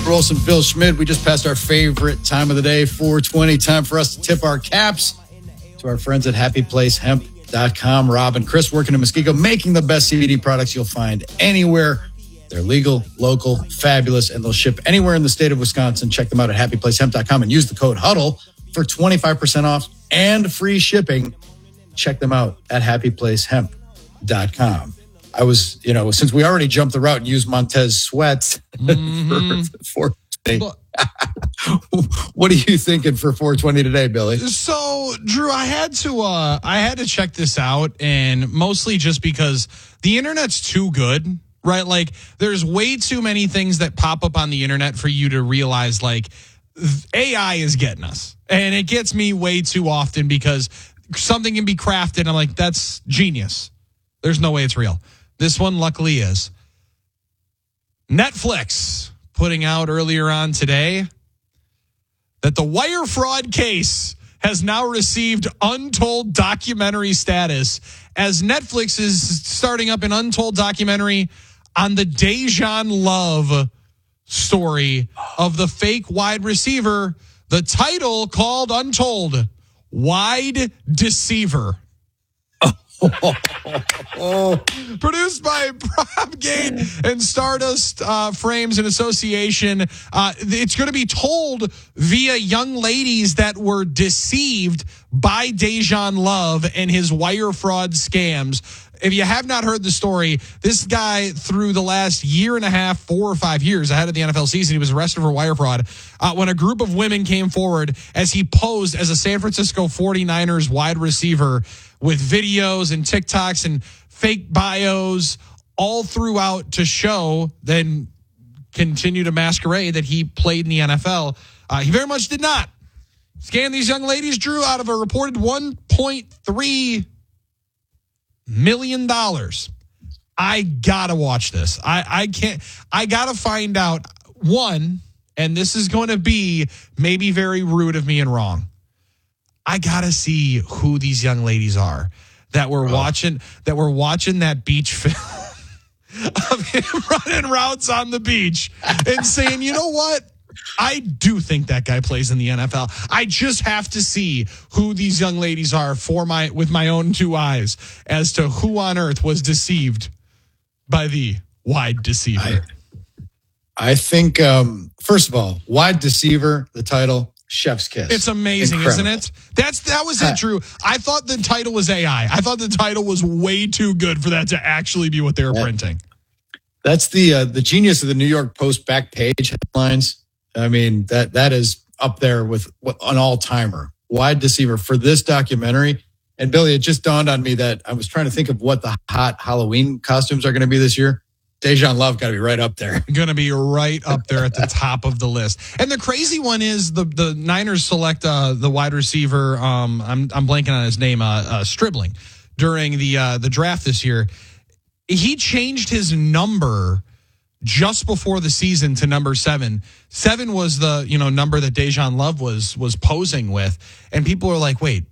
Wilson, Bill Schmidt. We just passed our favorite time of the day, 4:20. Time for us to tip our caps to our friends at happyplacehemp.com. Rob and Chris working in Muskego, making the best CBD products you'll find anywhere. They're legal, local, fabulous, and they'll ship anywhere in the state of Wisconsin. Check them out at happyplacehemp.com and use the code HUDDLE for 25% off and free shipping. Check them out at happyplacehemp.com. I was, since we already jumped the route and used Montez Sweat for 420. What are you thinking for 420 today, Billy? So, Drew, I had to check this out, and mostly just because the internet's too good, right? Like, there's way too many things that pop up on the internet for you to realize, like, AI is getting us. And it gets me way too often because something can be crafted, and I'm like, that's genius. There's no way it's real. This one luckily is. Netflix putting out earlier on today that the wire fraud case has now received untold documentary status as Netflix is starting up an untold documentary on the Dejan Love story of the fake wide receiver. The title called Untold, Wide Deceiver. Produced by Propgate and Stardust Frames and Association. It's going to be told via young ladies that were deceived by Dejan Love and his wire fraud scams. If you have not heard the story, this guy, through the last year and a half, 4 or 5 years ahead of the NFL season, he was arrested for wire fraud when a group of women came forward as he posed as a San Francisco 49ers wide receiver with videos and TikToks and fake bios all throughout to show, then continue to masquerade that he played in the NFL. He very much did not. Scam these young ladies, Drew, out of a reported $1.3 million. I gotta watch this. I gotta find out, one, and this is going to be maybe very rude of me and wrong. I gotta see who these young ladies are that were watching that beach film of him running routes on the beach and saying, you know what? I do think that guy plays in the NFL. I just have to see who these young ladies are with my own 2 eyes as to who on earth was deceived by the wide deceiver. I think, first of all, Wide Deceiver, the title, chef's kiss. It's amazing, Incredible. isn't it? That was it, Drew. I thought the title was AI. I thought the title was way too good for that to actually be what they were printing. That's the genius of the New York Post back page headlines. I mean, that is up there with an all-timer. Wide Deceiver for this documentary. And Billy, it just dawned on me that I was trying to think of what the hot Halloween costumes are going to be this year. Dejan Love got to be right up there. Going to be right up there at the top of the list. And the crazy one is the Niners select the wide receiver. I'm blanking on his name. Stribling during the draft this year. He changed his number just before the season to number 7. 7 was the number that Dejan Love was posing with, and people are like, wait,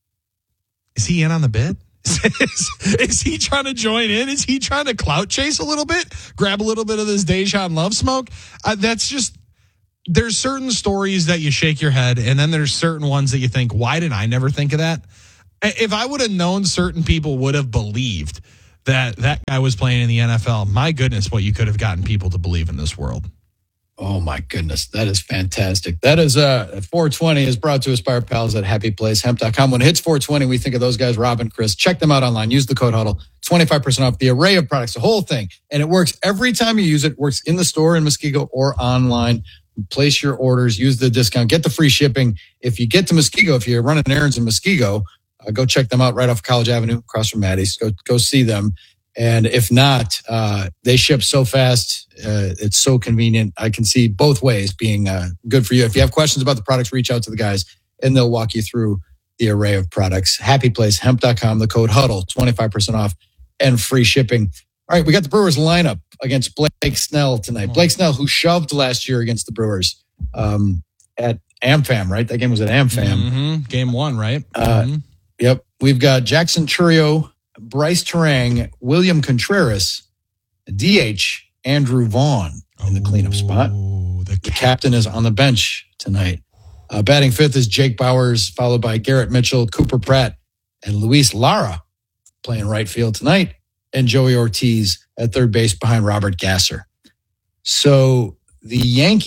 is he in on the bid? Is he trying to join in? Is he trying to clout chase a little bit? Grab a little bit of this Dejan Love smoke? That's just, there's certain stories that you shake your head, and then there's certain ones that you think, why did I never think of that? If I would have known, certain people would have believed that guy was playing in the NFL. My goodness, what you could have gotten people to believe in this world. Oh, my goodness. That is fantastic. That is 420 is brought to us by our pals at happyplacehemp.com. When it hits 420, we think of those guys, Rob and Chris. Check them out online. Use the code HUDDLE. 25% off the array of products, the whole thing. And it works every time you use it. It works in the store in Muskego or online. Place your orders. Use the discount. Get the free shipping. If you get to Muskego, if you're running errands in Muskego, go check them out right off College Avenue, across from Maddie's. Go see them. And if not, they ship so fast. It's so convenient. I can see both ways being good for you. If you have questions about the products, reach out to the guys, and they'll walk you through the array of products. Happyplacehemp.com, the code HUDDLE, 25% off and free shipping. All right, we got the Brewers lineup against Blake Snell tonight. Blake Snell, who shoved last year against the Brewers at AmFam, right? That game was at AmFam. Mm-hmm. Game 1, right? Yep. We've got Jackson Chourio, Bryce Terang, William Contreras, DH Andrew Vaughn in the cleanup spot. the captain is on the bench tonight. Batting fifth is Jake Bauers, followed by Garrett Mitchell, Cooper Pratt, and Luis Lara playing right field tonight, and Joey Ortiz at third base behind Robert Gasser. So the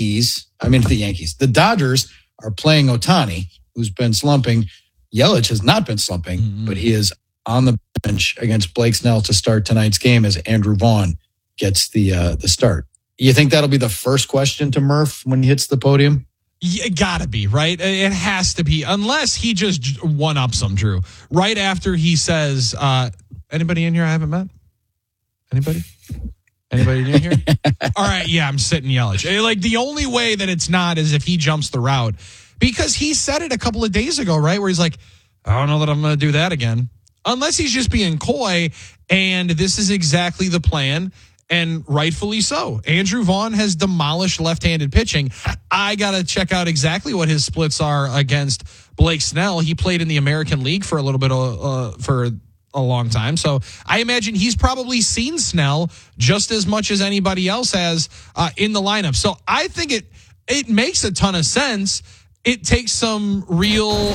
Dodgers are playing Ohtani, who's been slumping. Yelich has not been slumping, but he is on the bench against Blake Snell to start tonight's game as Andrew Vaughn gets the start. You think that'll be the first question to Murph when he hits the podium? Yeah, gotta be, right? It has to be, unless he just one-ups him, Drew. Right after he says, anybody in here I haven't met? Anybody in here? All right, yeah, I'm sitting Yelich. Like, the only way that it's not is if he jumps the route. Because he said it a couple of days ago, right? Where he's like, I don't know that I'm going to do that again. Unless he's just being coy, and this is exactly the plan. And rightfully so. Andrew Vaughn has demolished left-handed pitching. I got to check out exactly what his splits are against Blake Snell. He played in the American League for a little bit for a long time. So I imagine he's probably seen Snell just as much as anybody else has in the lineup. So I think it makes a ton of sense. It takes some real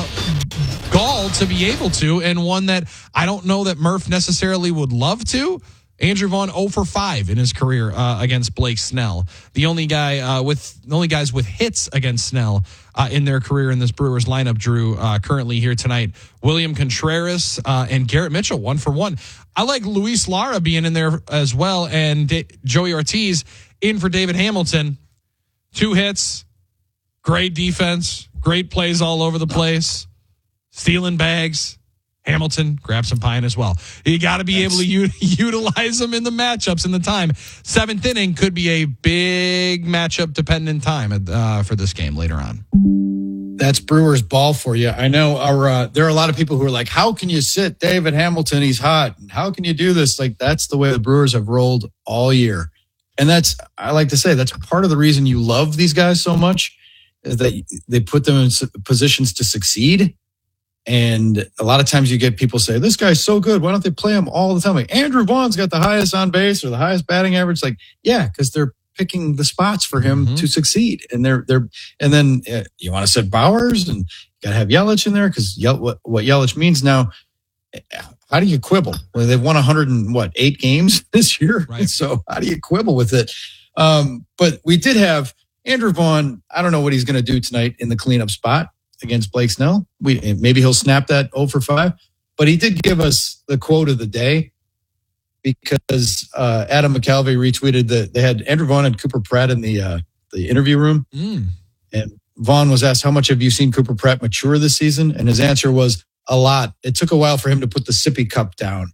gall to be able to, and one that I don't know that Murph necessarily would love to. Andrew Vaughn 0 for 5 in his career against Blake Snell. The only guys with hits against Snell in their career in this Brewers lineup, Drew, currently here tonight. William Contreras and Garrett Mitchell 1 for 1. I like Luis Lara being in there as well, and Joey Ortiz in for David Hamilton. 2 hits, great defense, great plays all over the place, stealing bags. Hamilton grab some pine as well. You got to be able to utilize them in the matchups in the time. 7th inning could be a big matchup dependent time for this game later on. That's Brewers ball for you. I know there are a lot of people who are like, how can you sit David Hamilton? He's hot. How can you do this? Like, that's the way the Brewers have rolled all year. And I like to say, that's part of the reason you love these guys so much, is that they put them in positions to succeed. And a lot of times you get people say, this guy's so good, why don't they play him all the time? Like, Andrew Vaughn's got the highest on base or the highest batting average. Like, yeah, because they're picking the spots for him to succeed. And and then you want to set Bauers, and you got to have Yelich in there, because what Yelich means now. How do you quibble? Well, they've won 8 games this year. Right. So how do you quibble with it? But we did have Andrew Vaughn. I don't know what he's going to do tonight in the cleanup spot against Blake Snell. Maybe he'll snap that 0 for 5. But he did give us the quote of the day, because Adam McCalvey retweeted that they had Andrew Vaughn and Cooper Pratt in the interview room. And Vaughn was asked, how much have you seen Cooper Pratt mature this season? And his answer was, a lot. It took a while for him to put the sippy cup down.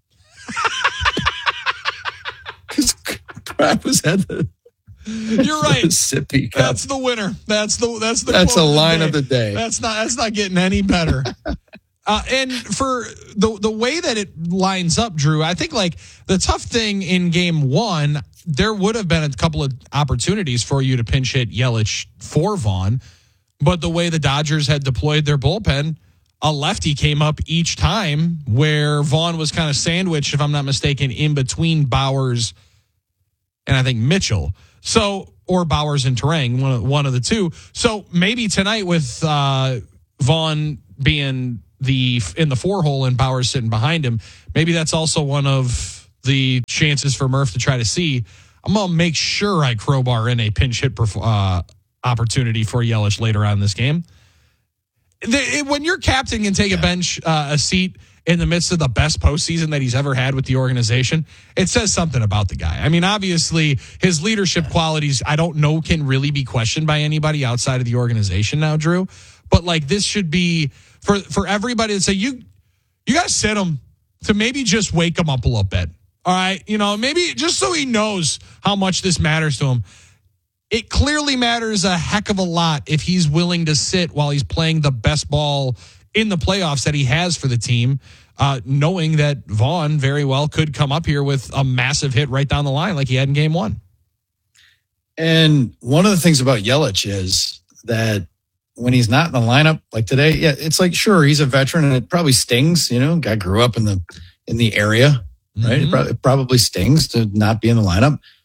Because Pratt was at the... You're right. Sippy cup. That's the winner. That's a line of the day. That's not getting any better. And for the way that it lines up, Drew, I think like the tough thing in game 1, there would have been a couple of opportunities for you to pinch hit Yelich for Vaughn, but the way the Dodgers had deployed their bullpen, a lefty came up each time where Vaughn was kind of sandwiched, if I'm not mistaken, in between Bauers and I think Mitchell. So, or Bauers and Terang, one of the two. So maybe tonight with Vaughn being in the 4-hole and Bauers sitting behind him, maybe that's also one of the chances for Murph to try to see. I'm going to make sure I crowbar in a pinch hit opportunity for Yelich later on in this game. When your captain can take a seat in the midst of the best postseason that he's ever had with the organization, it says something about the guy. I mean, obviously, his leadership qualities, I don't know, can really be questioned by anybody outside of the organization now, Drew. But, like, this should be, for everybody to say, you got to sit him to maybe just wake him up a little bit. All right? You know, maybe just so he knows how much this matters to him. It clearly matters a heck of a lot if he's willing to sit while he's playing the best ball in the playoffs that he has for the team, knowing that Vaughn very well could come up here with a massive hit right down the line like he had in game 1. And one of the things about Yelich is that when he's not in the lineup, like today, yeah, it's like, sure, he's a veteran and it probably stings, you know, guy grew up in the area, right? Mm-hmm. It probably stings to not be in the lineup.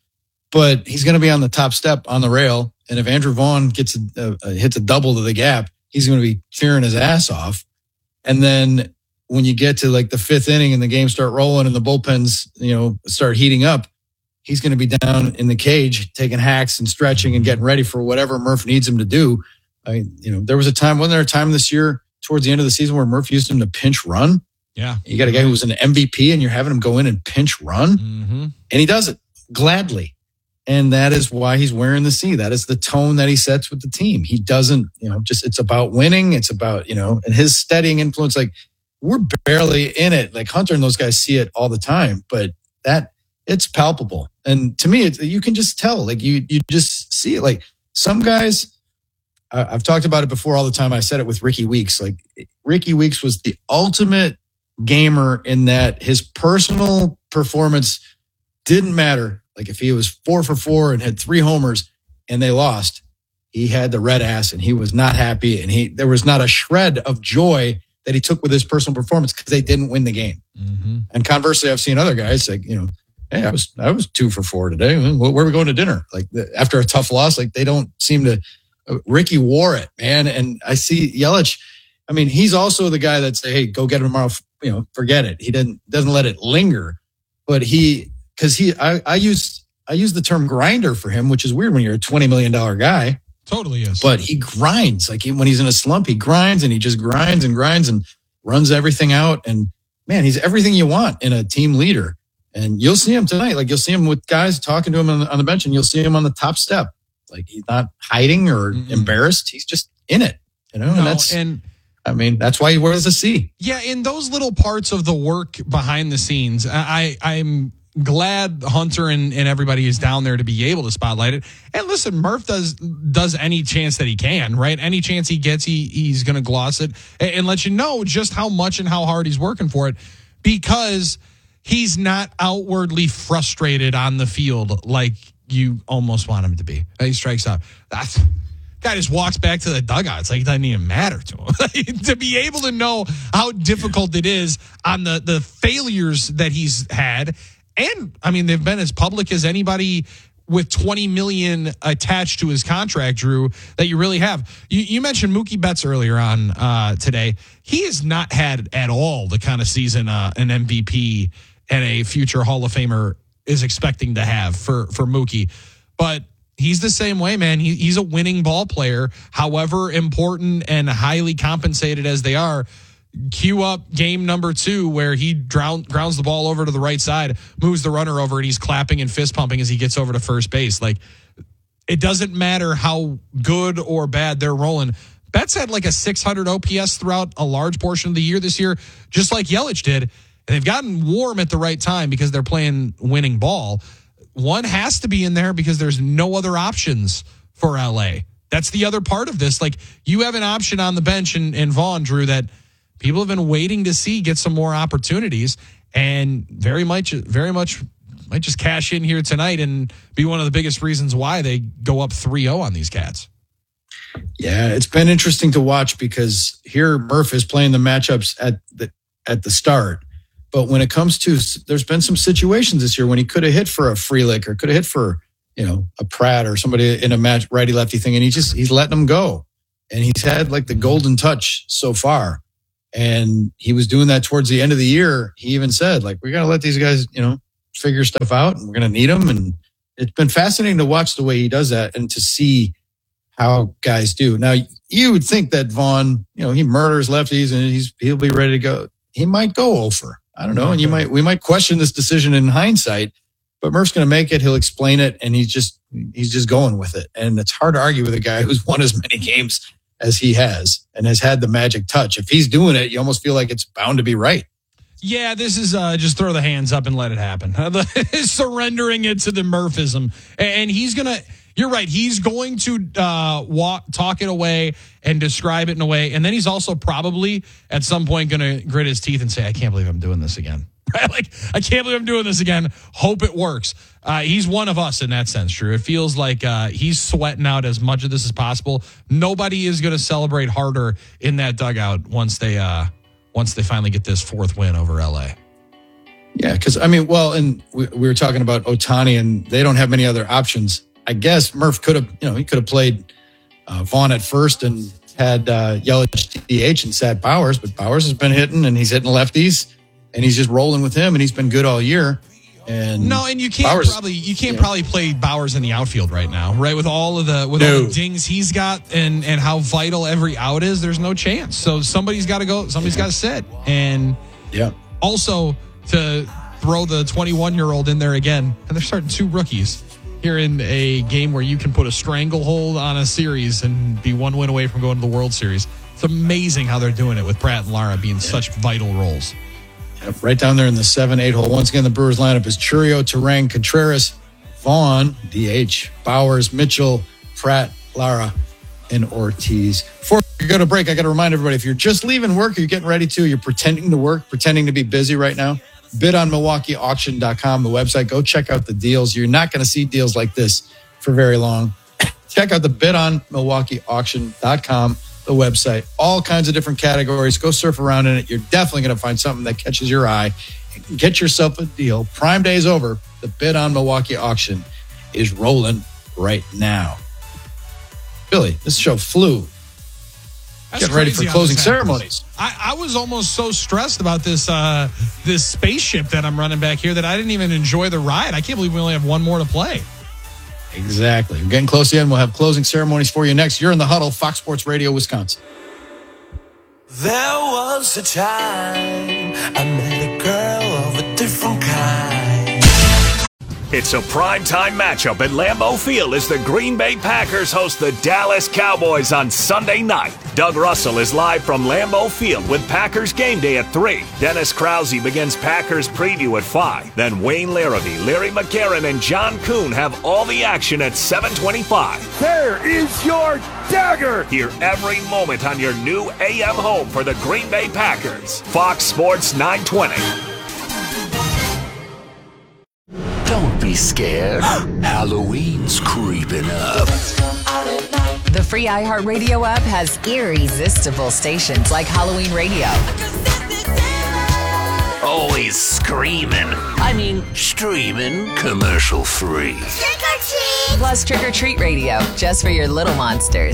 but he's going to be on the top step on the rail. And if Andrew Vaughn hits a double to the gap, he's going to be cheering his ass off. And then when you get to like the fifth inning and the games start rolling and the bullpens, start heating up, he's going to be down in the cage taking hacks and stretching and getting ready for whatever Murph needs him to do. There was a time, wasn't there a time this year towards the end of the season where Murph used him to pinch run? Yeah. You got a guy who was an MVP and you're having him go in and pinch run. Mm-hmm. And he does it gladly. And that is why he's wearing the C. That is the tone that he sets with the team. He doesn't, it's about winning. It's about, and his steadying influence. Like, we're barely in it. Like Hunter and those guys see it all the time, but it's palpable. And to me, you can just tell, like you just see it. Like some guys, I've talked about it before all the time. I said it with Ricky Weeks. Like Ricky Weeks was the ultimate gamer in that his personal performance didn't matter. Like if he was 4 for 4 and had 3 homers and they lost, he had the red ass and he was not happy. And there was not a shred of joy that he took with his personal performance because they didn't win the game. Mm-hmm. And conversely, I've seen other guys like, hey, I was 2 for 4 today. Where are we going to dinner? Like after a tough loss, like they don't seem to. Ricky wore it, man. And I see Yelich. I mean, he's also the guy that say, hey, go get him tomorrow. Forget it. He doesn't let it linger. But I use the term grinder for him, which is weird when you're a $20 million guy. Totally is. But he grinds. Like when he's in a slump, he grinds and he just grinds and runs everything out. And man, he's everything you want in a team leader. And you'll see him tonight. Like you'll see him with guys talking to him on the bench, and you'll see him on the top step. Like he's not hiding or embarrassed. He's just in it, And that's why he wears a C. Yeah, in those little parts of the work behind the scenes, I'm glad Hunter and everybody is down there to be able to spotlight it. And listen, Murph does any chance that he can, right? Any chance he gets, he's going to gloss it and let you know just how much and how hard he's working for it, because he's not outwardly frustrated on the field like you almost want him to be. He strikes out. Guy just walks back to the dugout. It's like it doesn't even matter to him. To be able to know how difficult it is on the failures that he's had. And, I mean, they've been as public as anybody with $20 million attached to his contract, Drew, that you really have. You mentioned Mookie Betts earlier on today. He has not had at all the kind of season an MVP and a future Hall of Famer is expecting to have for Mookie. But he's the same way, man. He's a winning ball player, however important and highly compensated as they are. Cue up game number 2 where he grounds the ball over to the right side, moves the runner over, and he's clapping and fist pumping as he gets over to first base. Like, it doesn't matter how good or bad they're rolling. Betts had like a 600 OPS throughout a large portion of the year this year, just like Yelich did. And they've gotten warm at the right time because they're playing winning ball. One has to be in there because there's no other options for LA. That's the other part of this. Like, you have an option on the bench in Vaughn, Drew, that people have been waiting to see get some more opportunities, and very much might just cash in here tonight and be one of the biggest reasons why they go up 3-0 on these cats. Yeah, it's been interesting to watch because here Murph is playing the matchups at the start. But when it comes to, there's been some situations this year when he could have hit for a Frelick or could have hit for, a Pratt or somebody in a match righty lefty thing. And he's letting them go. And he's had like the golden touch so far. And he was doing that towards the end of the year. He even said, like, we got to let these guys, figure stuff out, and we're going to need them. And it's been fascinating to watch the way he does that and to see how guys do. Now, you would think that Vaughn, he murders lefties and he'll be ready to go. He might go over. I don't know. And we might question this decision in hindsight, but Murph's going to make it. He'll explain it, and he's just going with it. And it's hard to argue with a guy who's won as many games as he has and has had the magic touch. If he's doing it, you almost feel like it's bound to be right. Yeah, this is just throw the hands up and let it happen. Surrendering it to the Murphism. And he's going to, you're right, he's going to talk it away and describe it in a way. And then he's also probably at some point going to grit his teeth and say, I can't believe I'm doing this again. Right? Like, I can't believe I'm doing this again. Hope it works. He's one of us in that sense, Drew. It feels like he's sweating out as much of this as possible. Nobody is going to celebrate harder in that dugout once they finally get this 4th win over LA. Yeah, because I mean, well, and we were talking about Ohtani, and they don't have many other options. I guess Murph could have, he could have played Vaughn at first and had Yelich DH and sat Bowers, but Bowers has been hitting, and he's hitting lefties, and he's just rolling with him, and he's been good all year. And you can't probably play Bowers in the outfield right now, right? With all the dings he's got and how vital every out is, there's no chance. So somebody's got to go, somebody's got to sit, and also to throw the 21-year-old in there again, and they're starting 2 rookies here in a game where you can put a stranglehold on a series and be 1 win away from going to the World Series. It's amazing how they're doing it with Pratt and Lara being such vital roles. Yep, right down there in the 7-8 hole. Once again, the Brewers lineup is Churio, Turang, Contreras, Vaughn, DH, Bowers, Mitchell, Pratt, Lara, and Ortiz. Before we go to break, I got to remind everybody, if you're just leaving work or you're getting ready to, you're pretending to work, pretending to be busy right now, bidonmilwaukeeauction.com, the website. Go check out the deals. You're not going to see deals like this for very long. Check out the bidonmilwaukeeauction.com, the website. All kinds of different categories. Go surf around in it. You're definitely going to find something that catches your eye. Get yourself a deal. Prime Day is over. The Bid on Milwaukee auction is rolling right now. Billy, this show flew. Getting ready for closing ceremonies. I was almost so stressed about this this spaceship that I'm running back here that I didn't even enjoy the ride. I can't believe we only have one more to play. Exactly. We're getting close to the end. We'll have closing ceremonies for you next. You're in the Huddle, Fox Sports Radio, Wisconsin. There was a time I met a girl of a different kind. It's a primetime matchup at Lambeau Field as the Green Bay Packers host the Dallas Cowboys on Sunday night. Doug Russell is live from Lambeau Field with Packers Game Day at 3. Dennis Krause begins Packers Preview at 5. Then Wayne Larrivee, Larry McCarron, and John Kuhn have all the action at 7:25. There is your dagger! Hear every moment on your new AM home for the Green Bay Packers. Fox Sports 920. Don't be scared. Halloween's creeping up. The free iHeartRadio app has irresistible stations like Halloween Radio. Always screaming. I mean, streaming commercial free. Trick or treat! Plus Trick or Treat Radio, just for your little monsters.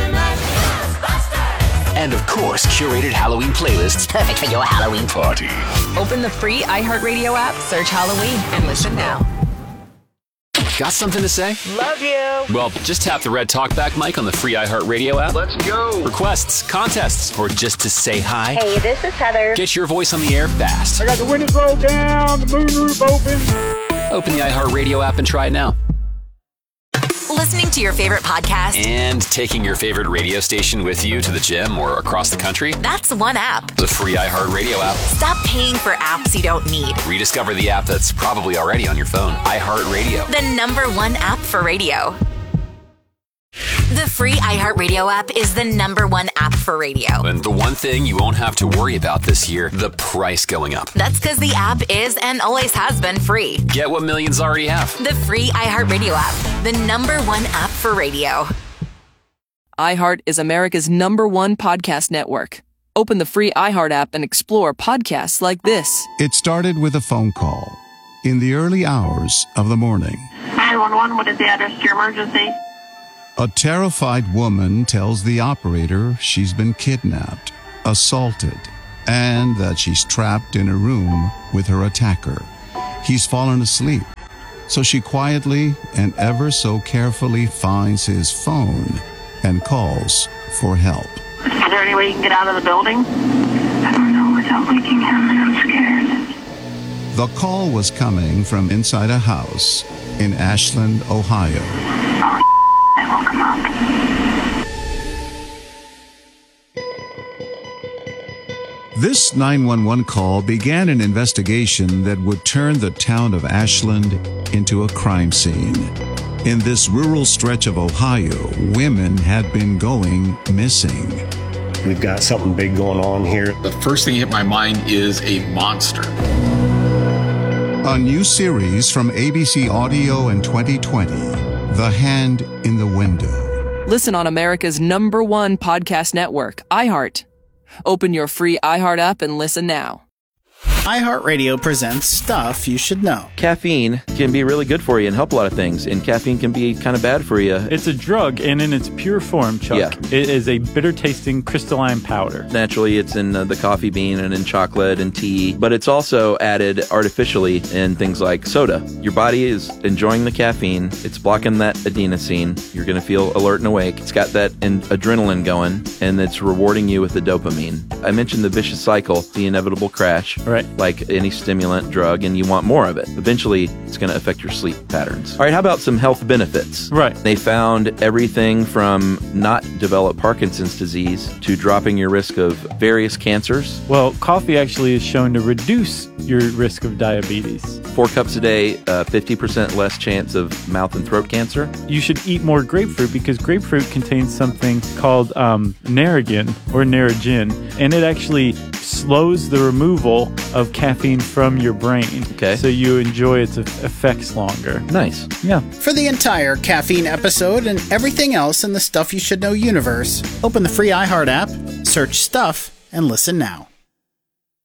And of course, curated Halloween playlists perfect for your Halloween party. Open the free iHeartRadio app, search Halloween, and listen now. Got something to say? Love you. Well, just tap the red talkback mic on the free iHeartRadio app. Let's go. Requests, contests, or just to say hi. Hey, this is Heather. Get your voice on the air fast. I got the windows rolled down, the moonroof open. Open the iHeartRadio app and try it now. Listening to your favorite podcast and taking your favorite radio station with you to the gym or across the country. That's one app. The free iHeartRadio app. Stop paying for apps you don't need. Rediscover the app that's probably already on your phone. iHeartRadio. The #1 app for radio. The free iHeartRadio app is the #1 app for radio. And the one thing you won't have to worry about this year, the price going up. That's because the app is and always has been free. Get what millions already have. The free iHeartRadio app, the #1 app for radio. iHeart is America's #1 podcast network. Open the free iHeart app and explore podcasts like this. It started with a phone call in the early hours of the morning. 911, what is the address to your emergency? A terrified woman tells the operator she's been kidnapped, assaulted, and that she's trapped in a room with her attacker. He's fallen asleep, so she quietly and ever so carefully finds his phone and calls for help. Is there any way you can get out of the building? I don't know without waking him, and I'm scared. The call was coming from inside a house in Ashland, Ohio. I woke him up. This 911 call began an investigation that would turn the town of Ashland into a crime scene. In this rural stretch of Ohio, women had been going missing. We've got something big going on here. The first thing hit my mind is a monster. A new series from ABC Audio in 2020, The Hand in the Window. Listen on America's #1 podcast network, iHeart. Open your free iHeart app and listen now. iHeartRadio presents Stuff You Should Know. Caffeine can be really good for you and help a lot of things, and caffeine can be kind of bad for you. It's a drug, and in its pure form, Chuck, it is a bitter-tasting crystalline powder. Naturally, it's in the coffee bean and in chocolate and tea, but it's also added artificially in things like soda. Your body is enjoying the caffeine. It's blocking that adenosine. You're going to feel alert and awake. It's got that adrenaline going, and it's rewarding you with the dopamine. I mentioned the vicious cycle, the inevitable crash, right? Like any stimulant drug, and you want more of it. Eventually, it's going to affect your sleep patterns. All right, how about some health benefits? Right. They found everything from not develop Parkinson's disease to dropping your risk of various cancers. Well, coffee actually is shown to reduce your risk of diabetes. 4 cups a day, 50% less chance of mouth and throat cancer. You should eat more grapefruit because grapefruit contains something called Narragin or Narragin, and it actually slows the removal of caffeine from your brain. Okay. So you enjoy its effects longer. Nice. Yeah. For the entire caffeine episode and everything else in the Stuff You Should Know universe, open the free iHeart app, search Stuff, and listen now.